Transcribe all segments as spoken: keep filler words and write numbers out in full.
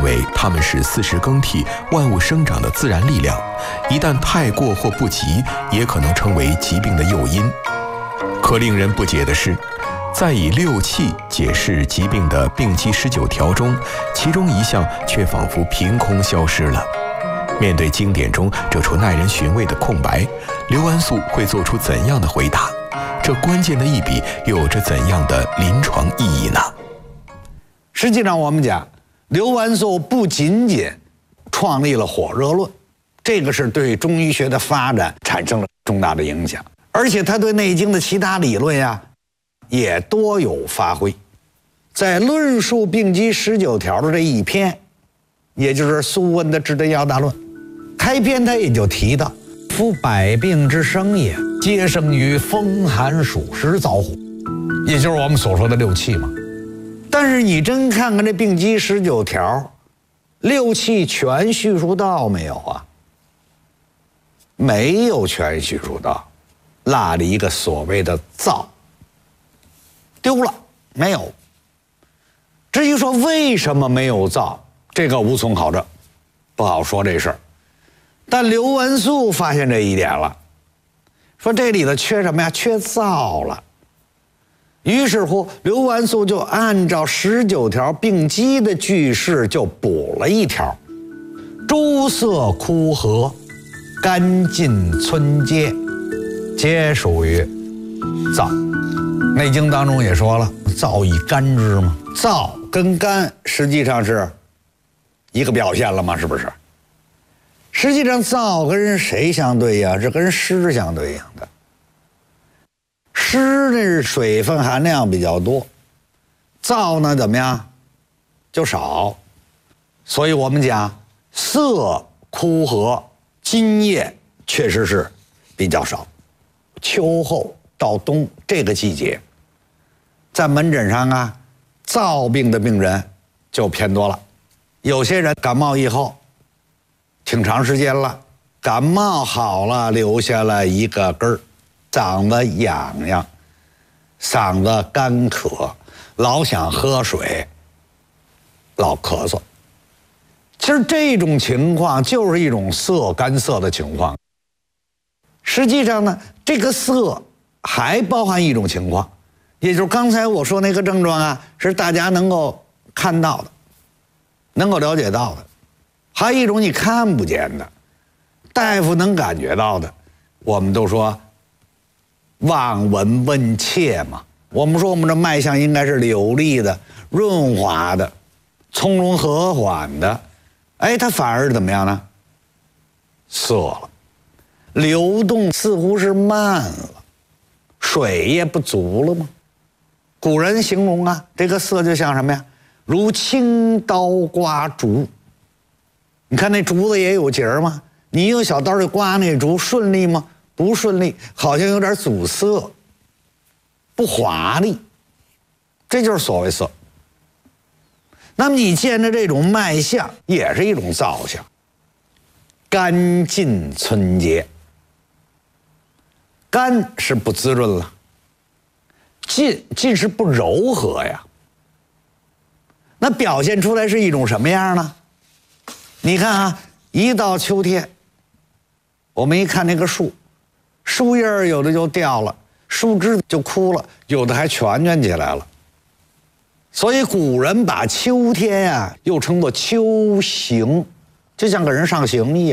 为它们是四时更替、万物生长的自然力量，一旦太过或不及，也可能成为疾病的诱因。可令人不解的是，在以六气解释疾病的病机十九条中，其中一项却仿佛凭空消失了。面对经典中这处耐人寻味的空白，刘安素会做出怎样的回答？这关键的一笔又有着怎样的临床意义呢？ 实际上我们讲，刘安素不仅仅创立了火热论，这个是对中医学的发展产生了重大的影响，而且他对《内经》的其他理论呀也多有发挥。在论述病机十九条的这一篇，也就是《素问》的《治本要大论》，开篇他也就提到：夫百病之生也，皆生于风寒暑湿燥火，也就是我们所说的六气嘛。但是你真看看这病机十九条，六气全叙述到没有啊？没有全叙述到，落了一个所谓的燥，丢了，没有。至于说为什么没有燥，这个无从考证，不好说这事儿。但刘安素发现这一点了，说这里头缺什么呀？缺燥了。于是乎，刘安素就按照十九条病机的句式就补了一条：诸色枯涸，干尽村阶，皆属于燥。《内经》当中也说了，燥以干之嘛，燥跟干实际上是一个表现了吗？是不是？实际上燥跟谁相对呀？是跟湿相对应的。湿呢是水分含量比较多，燥呢怎么样？就少。所以我们讲色枯涸，津液确实是比较少。秋后到冬这个季节，在门诊上啊，燥病的病人就偏多了。有些人感冒以后挺长时间了，感冒好了留下了一个根儿，嗓子痒痒，嗓子干渴，老想喝水，老咳嗽。其实这种情况就是一种色干涩的情况。实际上呢，这个色还包含一种情况，也就是刚才我说那个症状啊，是大家能够看到的，能够了解到的。还有一种你看不见的，大夫能感觉到的，我们都说望闻问切嘛。我们说我们的脉象应该是流利的、润滑的、从容和缓的，哎，它反而怎么样呢？涩了，流动似乎是慢了，水也不足了吗？古人形容啊，这个涩就像什么呀？如轻刀刮竹。你看那竹子也有节儿吗？你用小刀去刮那竹，顺利吗？不顺利，好像有点阻塞，不华丽，这就是所谓涩。那么你见着这种脉象，也是一种燥象。干尽村阶，干是不滋润了，尽尽是不柔和呀。那表现出来是一种什么样呢？你看啊，一到秋天，我们一看那个树，树叶儿有的就掉了，树枝就枯了，有的还蜷蜷起来了。所以古人把秋天呀、啊、又称作秋刑，就像给人上刑一样，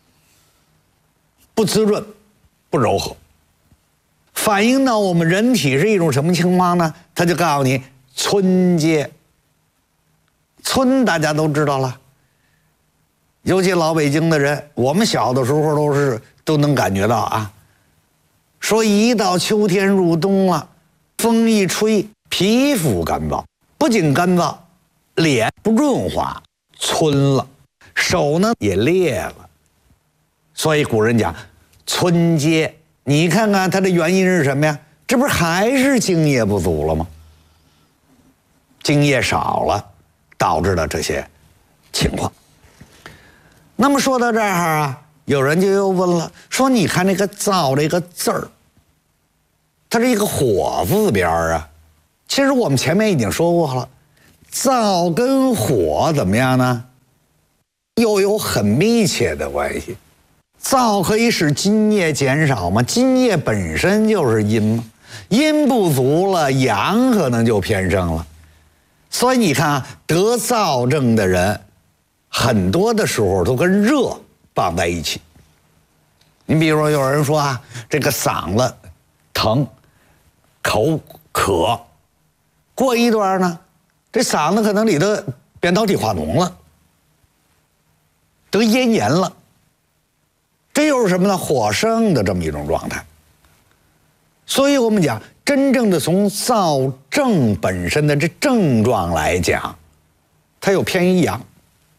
不滋润，不柔和，反映到我们人体是一种什么情况呢？他就告诉你村阶。村大家都知道了，尤其老北京的人，我们小的时候都是都能感觉到啊。说一到秋天入冬了，风一吹，皮肤干燥，不仅干燥，脸不润滑，皴了，手呢也裂了。所以古人讲村阶，你看看它的原因是什么呀？这不是还是精液不足了吗？精液少了，导致了这些情况。那么说到这儿啊，有人就又问了，说你看那个燥这个字儿，它是一个火字边啊。其实我们前面已经说过了，燥跟火怎么样呢？ 又有很密切的关系。燥可以使津液减少吗？津液本身就是阴嘛，阴不足了，阳可能就偏盛了。所以你看啊，得燥症的人，很多的时候都跟热绑在一起。你比如说，有人说啊，这个嗓子疼、口渴，过一段呢，这嗓子可能里头变导体化脓了，得咽炎了。这又是什么呢？火盛的这么一种状态。所以我们讲，真正的从燥症本身的这症状来讲，它有偏于阳。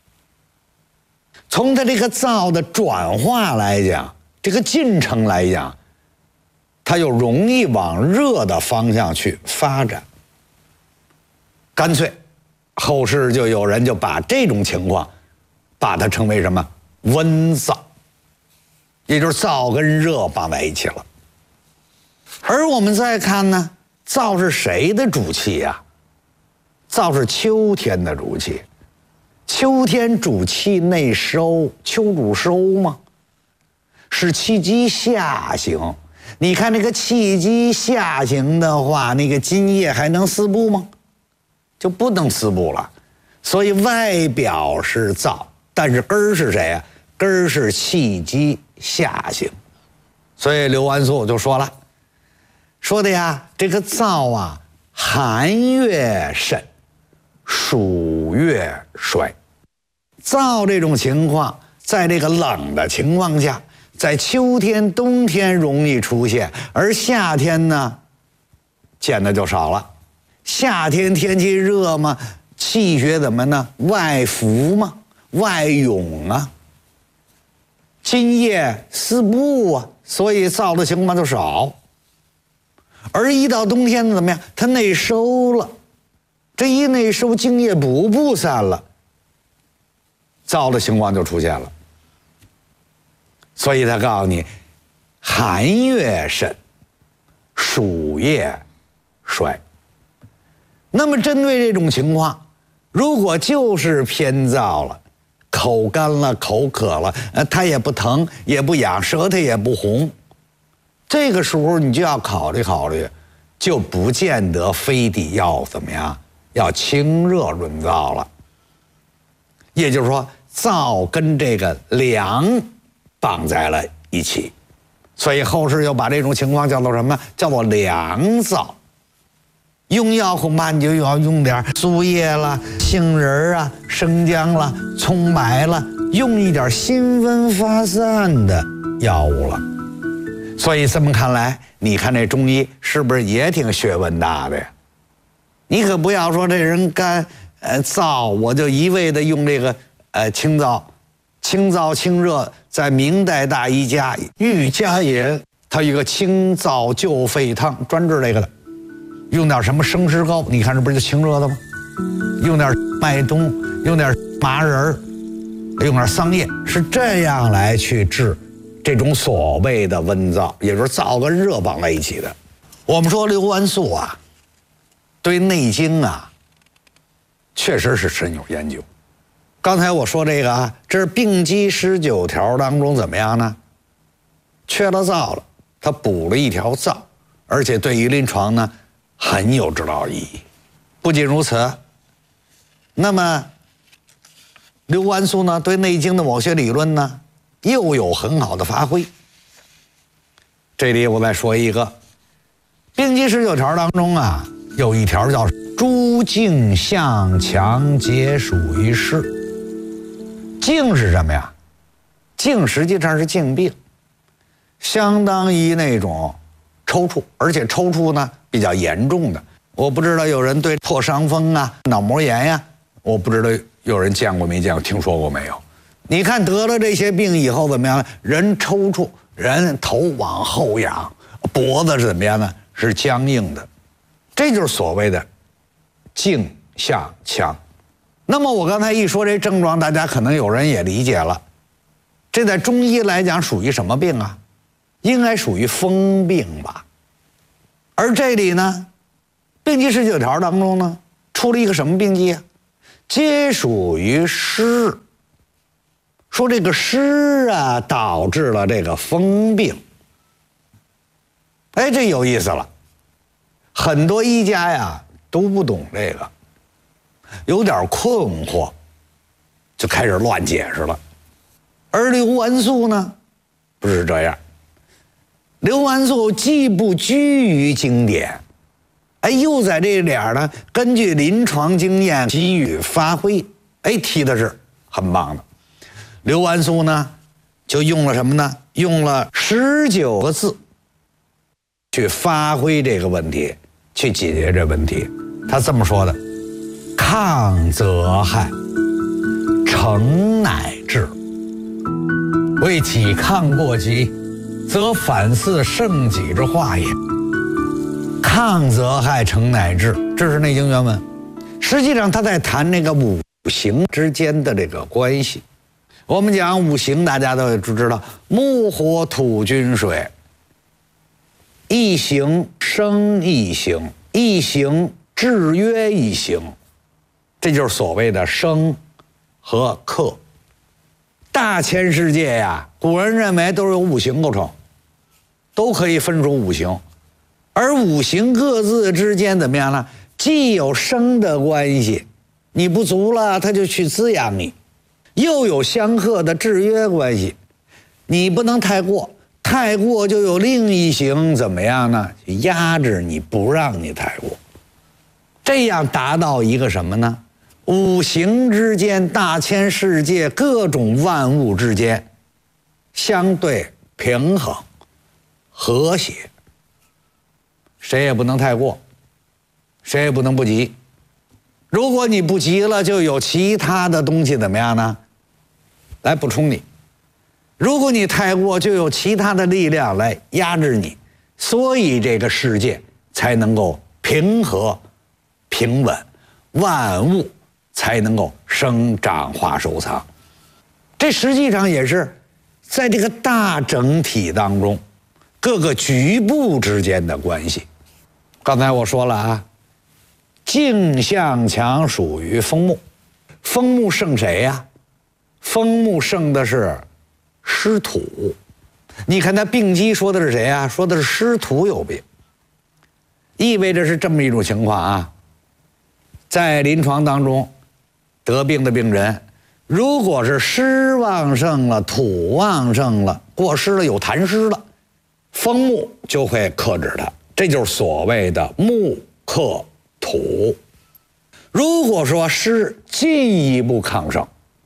从它这个燥的转化来讲，这个进程来讲，它又容易往热的方向去发展。干脆后世就有人就把这种情况把它称为什么？温燥，也就是燥跟热绑在一起了。而我们再看呢，燥是谁的主气呀？燥是秋天的主气。秋天主气内收，秋主收嘛，是气机下行。你看那个气机下行的话，那个津液还能四布吗？就不能四布了。所以外表是燥，但是根儿是谁啊？根儿是气机下行。所以刘完素就说了，说的呀，这个燥啊，寒月甚，暑月衰。燥这种情况，在这个冷的情况下，在秋天、冬天容易出现，而夏天呢，见的就少了。夏天天气热嘛，气血怎么呢？外浮嘛，外涌啊，津液四布啊，所以燥的情况就少。而一到冬天怎么样？它内收了，这一内收，津液不布散了，燥的情况就出现了。所以他告诉你，寒月甚，暑月衰。那么针对这种情况，如果就是偏燥了，口干了、口渴了，呃，它也不疼，也不痒，舌头也不红，这个时候你就要考虑考虑，就不见得非得要怎么样，要清热润燥了。也就是说，燥跟这个凉绑在了一起，所以后世又把这种情况叫做什么？叫做凉燥。用药恐怕你就要用点苏叶啦、杏仁啊、生姜啦、葱白啦，用一点辛温发散的药物了。所以这么看来，你看这中医是不是也挺学问大的呀？你可不要说这人干呃燥，我就一味的用这个呃清燥、清燥清热，在明代大医家俞家也，他有一个清燥救肺汤，专治这个的。用点什么生石膏，你看这不是就清热的吗？用点麦冬，用点麻仁儿，用点桑叶，是这样来去治这种所谓的温燥，也就是燥跟热绑在一起的。我们说刘完素啊，对《内经》啊，确实是深有研究。刚才我说这个啊，这是病机十九条当中怎么样呢？缺了燥了，他补了一条燥，而且对于临床呢很有指导意义。不仅如此，那么刘完素呢对《内经》的某些理论呢又有很好的发挥。这里我再说一个，病机十九条当中啊，有一条叫诸境向强皆属于湿。境是什么呀？境实际上是境病，相当于那种抽搐，而且抽搐呢比较严重的。我不知道有人对破伤风啊、脑膜炎呀、啊，我不知道有人见过没见过，听说过没有？你看得了这些病以后怎么样？人抽搐，人头往后仰，脖子是怎么样呢？是僵硬的，这就是所谓的境向强。那么我刚才一说这症状，大家可能有人也理解了，这在中医来讲属于什么病啊？应该属于风病吧。而这里呢，病机十九条当中呢，出了一个什么病机啊？皆属于湿。 说这个湿啊导致了这个风病。哎，这有意思了，很多医家呀都不懂这个，有点困惑，就开始乱解释了。而刘完素呢，不是这样。刘完素既不拘于经典，哎，又在这点呢，根据临床经验给予发挥，哎，提的是很棒的。刘完素呢，就用了什么呢？用了十九个字去发挥这个问题，去解决这问题。他这么说的：抗则害，诚乃治。为己抗过急，则反似圣己之化也。抗则害，诚乃治，这是《内经》原文。实际上他在谈那个五行之间的这个关系。我们讲五行，大家都知道，木火土金水，一行生一行，一行制约一行，这就是所谓的生和克。大千世界呀，古人认为都是由五行构成，都可以分出五行，而五行各自之间怎么样呢？既有生的关系，你不足了，它就去滋养你；又有相克的制约关系，你不能太过，太过就有另一行怎么样呢？压制你，不让你太过，这样达到一个什么呢？五行之间，大千世界各种万物之间相对平衡和谐，谁也不能太过，谁也不能不及。如果你不及了，就有其他的东西怎么样呢？来补充你。如果你太过，就有其他的力量来压制你，所以这个世界才能够平和平稳，万物才能够生长化收藏。这实际上也是在这个大整体当中各个局部之间的关系。刚才我说了啊，镜向强属于风木，风木胜谁呀？风木胜的是湿土。你看他病机说的是谁啊？说的是湿土有病，意味着是这么一种情况啊。在临床当中，得病的病人，如果是湿旺盛了，土旺盛了，过湿了，有痰湿了，风木就会克制它，这就是所谓的木克土。如果说湿进一步亢盛，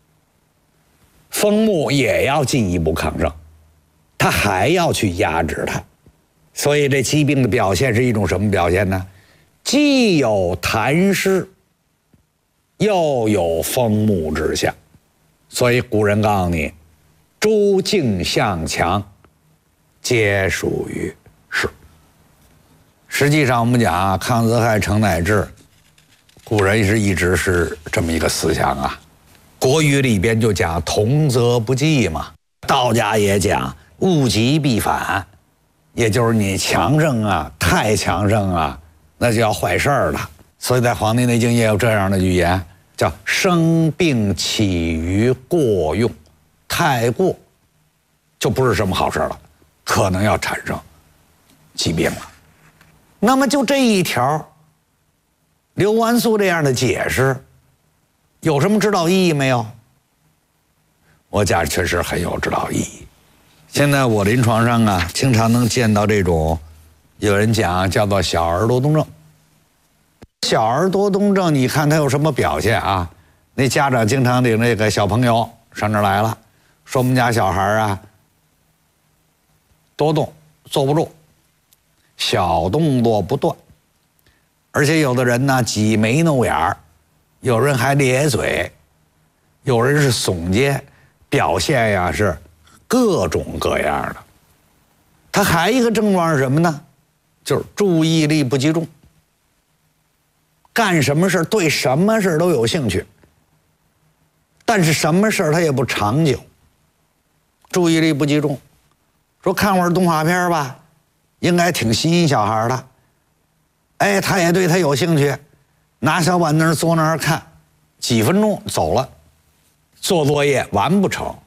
风木也要进一步亢盛，它还要去压制它。所以这疾病的表现是一种什么表现呢？既有痰湿，又有风木之象。所以古人告诉你，诸镜向强皆属于湿。实际上我们讲啊，抗则害，诚乃治，古人是一直是这么一个思想啊。国语里边就讲同则不济嘛，道家也讲物极必反，也就是你强盛啊，太强盛啊，那就要坏事儿了。所以在《黄帝内经》也有这样的语言，叫生病起于过用，太过就不是什么好事了，可能要产生疾病了。那么就这一条，刘完素这样的解释有什么指导意义没有？我讲确实很有指导意义。现在我临床上啊，经常能见到这种，有人讲叫做小儿多动症。小儿多动症，你看他有什么表现啊？那家长经常领那个小朋友上这儿来了，说我们家小孩啊多动，坐不住，小动作不断，而且有的人呢挤眉弄眼儿，有人还咧嘴，有人是耸肩，表现呀是各种各样的。他还一个症状是什么呢？就是注意力不集中，干什么事对什么事都有兴趣，但是什么事他也不长久，注意力不集中。说看会儿动画片吧，应该挺吸引小孩的，哎，他也对他有兴趣，拿小板凳坐那儿看，几分钟走了，做作业完不成，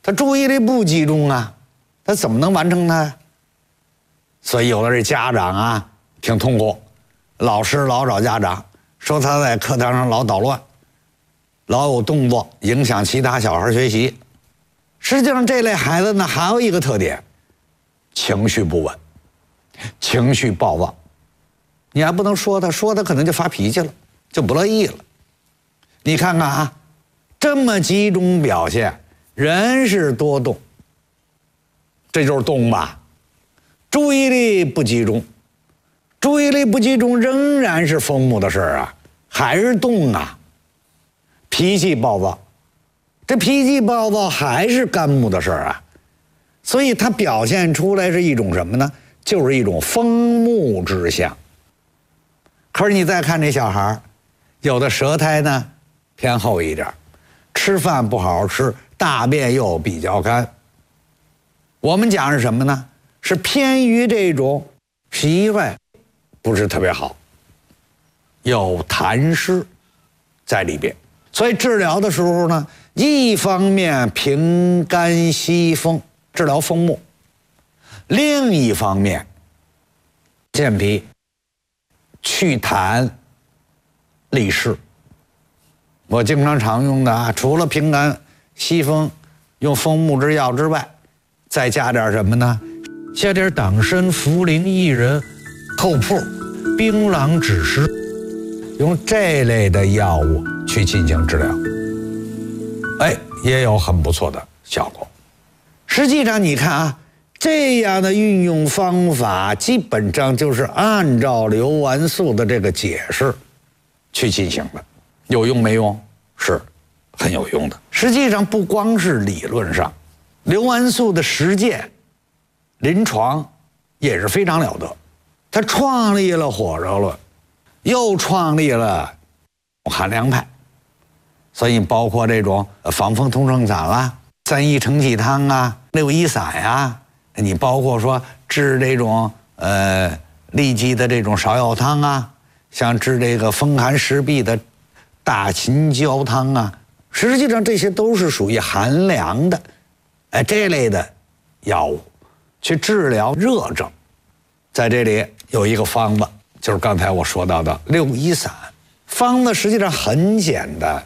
他注意力不集中啊，他怎么能完成它呀？所以有的这家长啊挺痛苦，老师老找家长说他在课堂上老捣乱，老有动作影响其他小孩学习。实际上这类孩子呢还有一个特点，情绪不稳，情绪暴躁。你还不能说他，说他可能就发脾气了，就不乐意了。你看看啊，这么集中表现，人是多动，这就是动吧。注意力不集中，注意力不集中仍然是风木的事儿啊，还是动啊。脾气暴躁，这脾气暴躁还是肝木的事儿啊，所以它表现出来是一种什么呢？就是一种风木之象。可是你再看这小孩，有的舌苔呢偏厚一点，吃饭不好好吃，大便又比较干。我们讲是什么呢？是偏于这种脾胃不是特别好，有痰湿在里边。所以治疗的时候呢，一方面平肝息风，治疗风木；另一方面健脾、祛痰、利湿。我经常常用的啊，除了平肝息风用风木之药之外，再加点什么呢？加点党参、茯苓、薏仁、厚朴、槟榔、枳实，用这类的药物去进行治疗，哎，也有很不错的效果。实际上你看啊，这样的运用方法基本上就是按照刘完素的这个解释去进行的。有用没用？是很有用的。实际上不光是理论上，刘完素的实践临床也是非常了得。他创立了火热论，又创立了寒凉派，所以包括这种防风通圣散啦、三益承气汤啊、六一散呀，你包括说治这种呃痢疾的这种芍药汤啊，像治这个风寒湿痹的大秦椒汤啊，实际上这些都是属于寒凉的，哎，这类的药物去治疗热症。在这里有一个方子，就是刚才我说到的六一散。方子实际上很简单，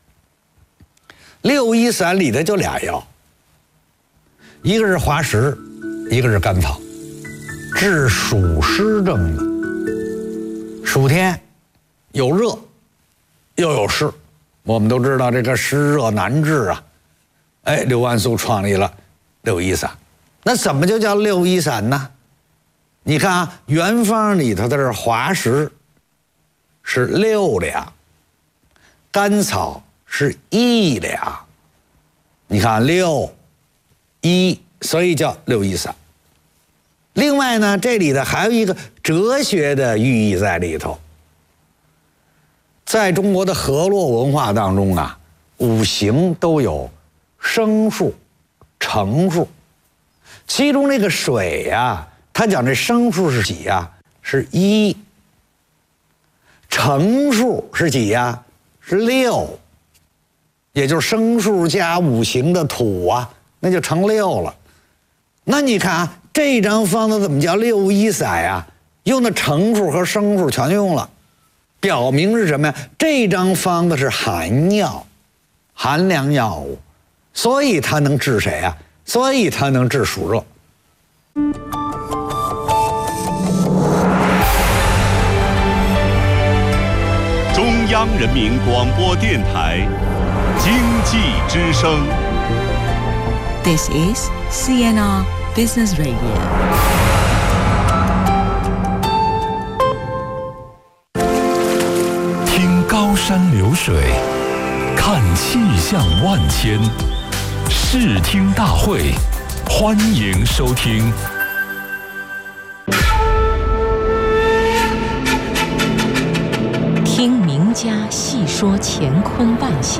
六一散里的就俩药，一个是滑石，一个是甘草，治暑湿症的。暑天有热又有湿，我们都知道这个湿热难治啊，哎，刘完素创立了六一散。那怎么就叫六一散呢？你看啊，原方里头的是滑石是六两，甘草是一两，你看六一，所以叫六一散。另外呢，这里头还有一个哲学的寓意在里头。在中国的河洛文化当中啊，五行都有生数、成数，其中这个水呀、啊，他讲这生数是几呀？是一。成数是几呀？是六。也就是生数加五行的土啊，那就成六了。那你看啊，这张方子怎么叫六一散呀？用的成数和生数全用了，表明是什么呀？这张方子是寒药，寒凉药物，所以它能治谁啊？所以它能治暑热。 中央人民广播电台经济之声。 This is C N R Business Radio。 听高山流水，看气象万千，视听大会，欢迎收听。 听名家细说乾坤万象，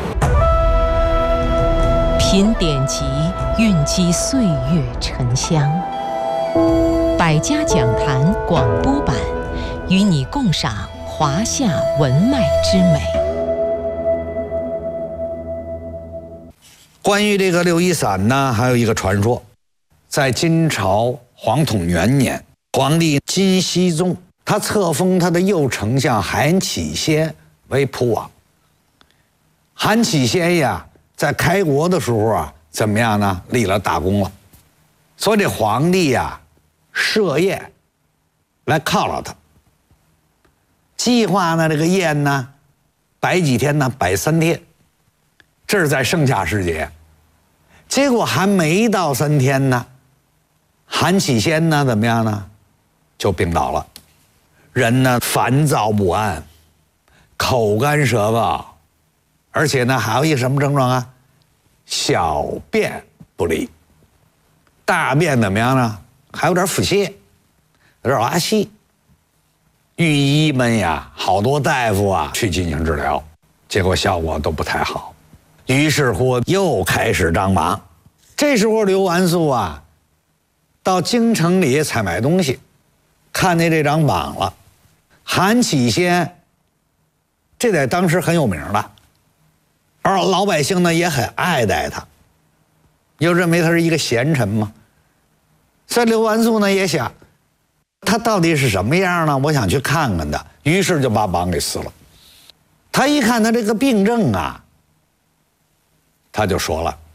品典籍，蕴积岁月沉香。百家讲坛广播版，与你共赏华夏文脉之美。 关于这个六一散呢，还有一个传说，在金朝皇统元年，皇帝金熙宗他册封他的右丞相韩启先为蒲王。韩启先呀，在开国的时候啊，怎么样呢？立了大功了，所以这皇帝呀，设宴来犒劳他。计划呢，这个宴呢，摆几天呢？摆三天，这是在盛夏时节。结果还没到三天呢，韩启先呢怎么样呢？就病倒了，人呢烦躁不安，口干舌燥，而且呢还有一个什么症状啊？小便不利，大便怎么样呢？还有点腹泻，有点拉稀。御医们呀，好多大夫啊去进行治疗，结果效果都不太好。于是乎又开始张榜。这时候刘完素啊，到京城里采买东西，看见这张榜了。韩启先，这在当时很有名的，而老百姓呢也很爱戴他，又认为他是一个贤臣嘛。所以刘完素呢也想，他到底是什么样呢？我想去看看他，于是就把榜给撕了。他一看他这个病症啊，他就说了，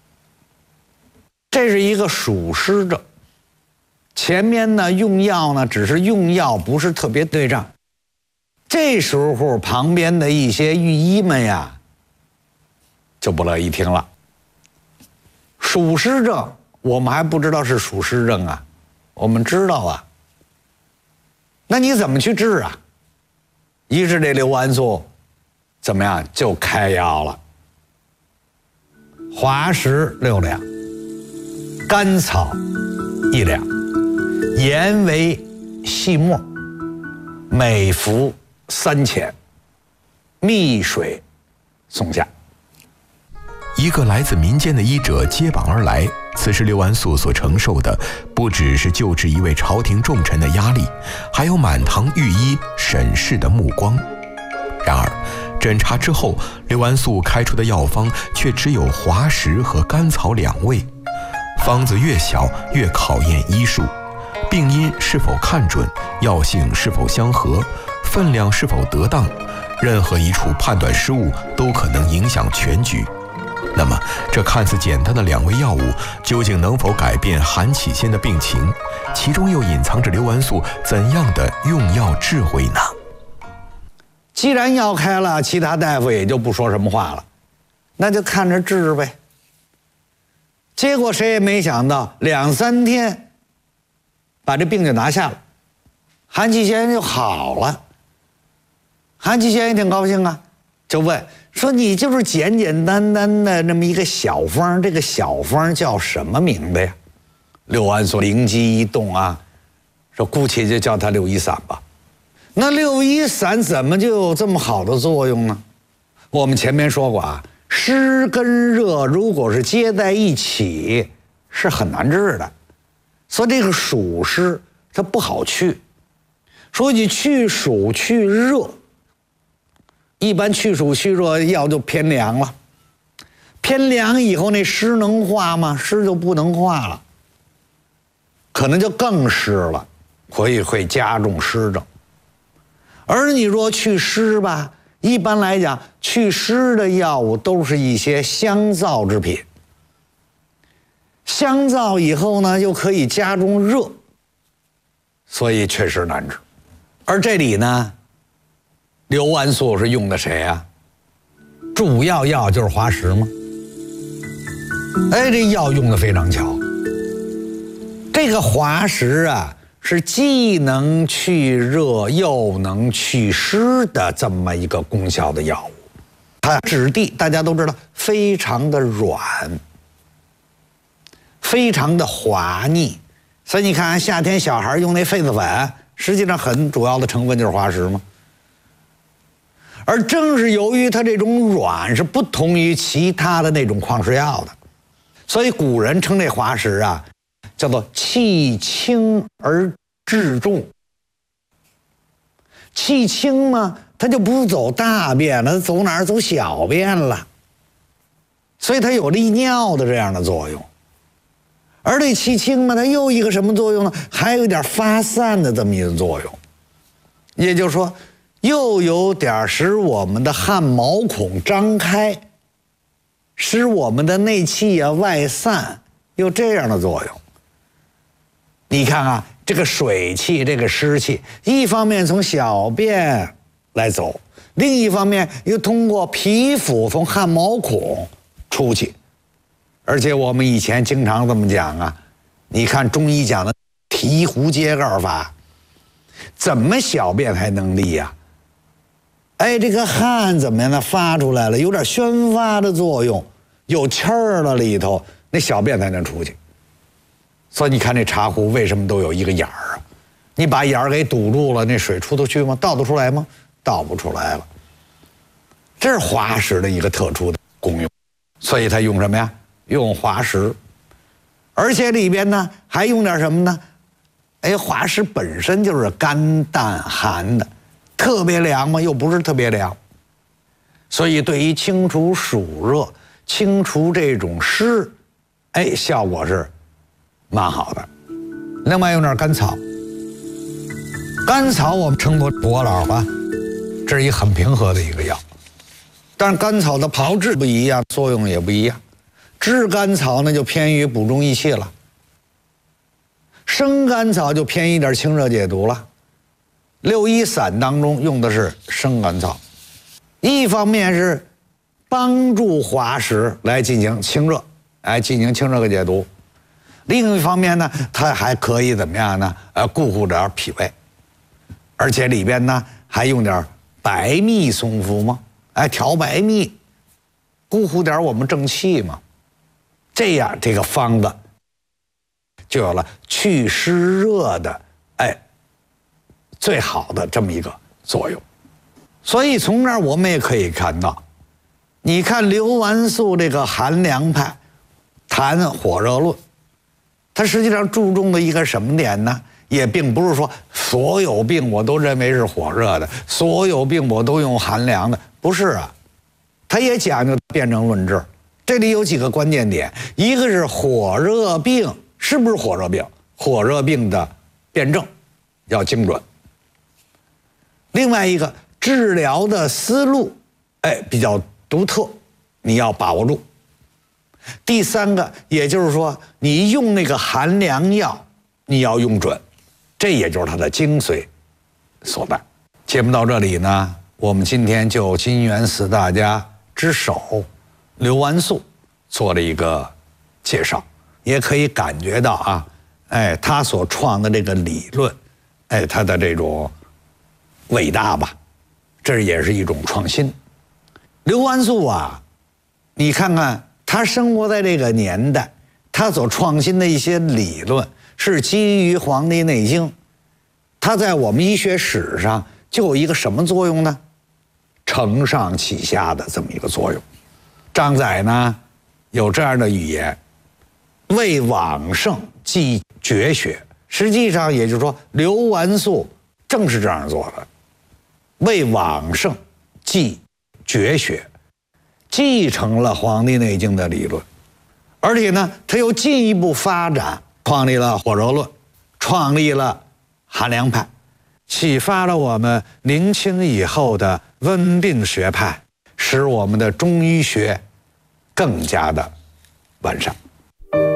这是一个属湿症，前面呢用药呢只是用药不是特别对症。这时候旁边的一些御医们呀就不乐意听了。属湿症我们还不知道是属湿症啊，我们知道啊，那你怎么去治啊？于是这刘完素怎么样就开药了。滑石六两，甘草一两，盐为细末，每服三钱，蜜水送下。 一个来自民间的医者接榜而来，此时刘完素所承受的不只是救治一位朝廷重臣的压力，还有满堂御医审视的目光。然而诊查之后，刘完素开出的药方却只有滑石和甘草两味。方子越小越考验医术，病因是否看准，药性是否相合，分量是否得当，任何一处判断失误都可能影响全局。那么这看似简单的两味药物究竟能否改变韩启先的病情？其中又隐藏着刘完素怎样的用药智慧呢？ 既然药开了，其他大夫也就不说什么话了，那就看着治呗。结果谁也没想到，两三天把这病就拿下了，韩启先就好了。韩启先也挺高兴啊，就问说：“你就是简简单单的那么一个小方，这个小方叫什么名字呀？”刘完素灵机一动啊，说：“姑且就叫它六一散吧。”那六一散怎么就有这么好的作用呢？我们前面说过啊，湿跟热如果是接在一起是很难治的，所以这个暑湿它不好去。说你去暑去热，一般去暑去热药就偏凉了，偏凉以后那湿能化吗？湿就不能化了，可能就更湿了，所以会加重湿症。而你若去湿吧，一般来讲去湿的药物都是一些香燥之品，香燥以后呢又可以加重热，所以确实难治。而这里呢，刘完素是用的谁啊？主要药就是滑石吗？哎，这药用的非常巧。这个滑石啊，是既能去热又能去湿的这么一个功效的药物。它质地大家都知道非常的软，非常的滑腻，所以你看夏天小孩用那痱子粉，实际上很主要的成分就是滑石嘛。而正是由于它这种软是不同于其他的那种矿石药的，所以古人称这滑石啊叫做气轻而治重。气轻嘛，它就不走大便了，走哪儿走小便了。 所以它有利尿的这样的作用。而这气清呢，它又一个什么作用呢？还有一点发散的这么一个作用，也就是说，又有点使我们的汗毛孔张开，使我们的内气啊外散，有这样的作用。你看啊，这个水气，这个湿气，一方面从小便来走，另一方面又通过皮肤从汗毛孔出去。而且我们以前经常这么讲啊，你看中医讲的醍醐揭盖法，怎么小便还能利呀？哎，这个汗怎么样呢？发出来了，有点宣发的作用，有气儿了里头，那小便才能出去。所以你看这茶壶为什么都有一个眼儿啊？你把眼儿给堵住了，那水出得去吗？倒得出来吗？倒不出来了。这是滑石的一个特殊的功用，所以它用什么呀？用滑石，而且里边呢还用点什么呢？哎，滑石本身就是甘淡寒的，特别凉嘛，又不是特别凉，所以对于清除暑热、清除这种湿，哎，效果是蛮好的。另外用点甘草，甘草我们称作伯老啊，这是一很平和的一个药，但是甘草的炮制不一样，作用也不一样。炙甘草呢就偏于补中益气了，生甘草就偏一点清热解毒了。六一散当中用的是生甘草，一方面是帮助滑石来进行清热，来进行清热和解毒；另一方面呢，它还可以怎么样呢？呃，顾护点脾胃，而且里边呢还用点白蜜松服嘛，哎，调白蜜，顾护点我们正气嘛。这样这个方子就有了去湿热的哎最好的这么一个作用。所以从这儿我们也可以看到，你看刘完素这个寒凉派谈火热论，它实际上注重的一个什么点呢？也并不是说所有病我都认为是火热的，所有病我都用寒凉的，不是啊，它也讲究辩证论治。这里有几个关键点，一个是火热病是不是火热病，火热病的辩证要精准；另外一个治疗的思路，哎，比较独特，你要把握住；第三个，也就是说，你用那个寒凉药，你要用准，这也就是它的精髓所在。节目到这里呢，我们今天就金元四大家之首刘完素做了一个介绍，也可以感觉到啊，哎，他所创的这个理论，哎，他的这种伟大吧，这也是一种创新。刘完素啊，你看看他生活在这个年代，他所创新的一些理论是基于《黄帝内经》，他在我们医学史上就有一个什么作用呢？承上启下的这么一个作用。张载呢有这样的语言，为往圣继绝学，实际上也就是说刘完素正是这样做的，为往圣继绝学，继承了《黄帝内经》的理论，而且呢他又进一步发展，创立了火热论，创立了寒凉派，启发了我们明清以后的温病学派，使我们的中医学更加的完善。